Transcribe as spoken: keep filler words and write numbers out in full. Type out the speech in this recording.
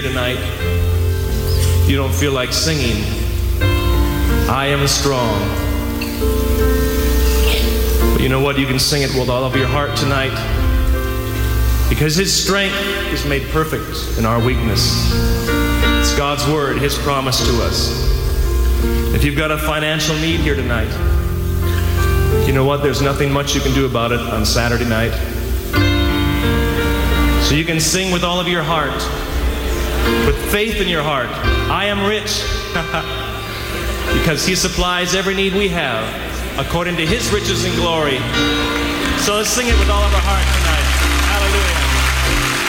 here tonight, you don't feel like singing, I am strong. But you know what? You can sing it with all of your heart tonight, because His strength is made perfect in our weakness. It's God's word, His promise to us. If you've got a financial need here tonight, you know what? There's nothing much you can do about it on Saturday night. So you can sing with all of your heart, with faith in your heart, I am rich, because He supplies every need we have according to His riches and glory. So let's sing it with all of our heart tonight.